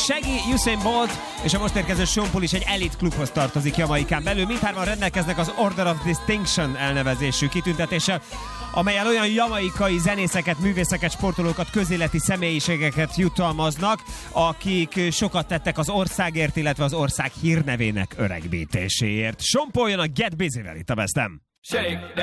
Shaggy, Usain Bolt és a most érkező Sean Paul is egy elit klubhoz tartozik Jamaikán belül. Mindhárman rendelkeznek az Order of Distinction elnevezésű kitüntetéssel, amellyel olyan jamaikai zenészeket, művészeket, sportolókat, közéleti személyiségeket jutalmaznak, akik sokat tettek az országért, illetve az ország hírnevének öregbítéséért. Sean Paul jön a Get Busy-vel itt a Best M.